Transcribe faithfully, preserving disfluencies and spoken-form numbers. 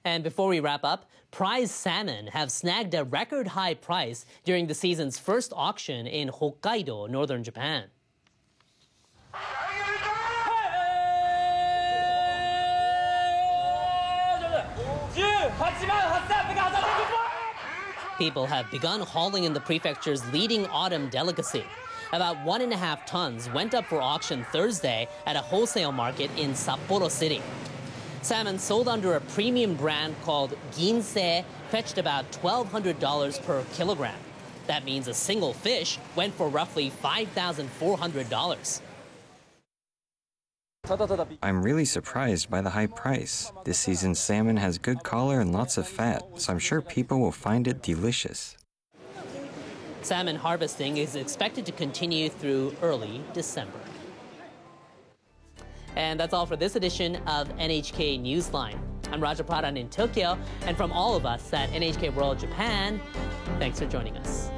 And before we wrap up, prize salmon have snagged a record high price during the season's first auction in Hokkaido, northern Japan. People have begun hauling in the prefecture's leading autumn delicacy. About one and a half tons went up for auction Thursday at a wholesale market in Sapporo City. Salmon sold under a premium brand called Ginsei fetched about twelve hundred dollars per kilogram. That means a single fish went for roughly five thousand four hundred dollars. I'm really surprised by the high price. This season's salmon has good color and lots of fat, so I'm sure people will find it delicious. Salmon harvesting is expected to continue through early December. And that's all for this edition of N H K Newsline. I'm Raja Pradhan in Tokyo, and from all of us at N H K World Japan, thanks for joining us.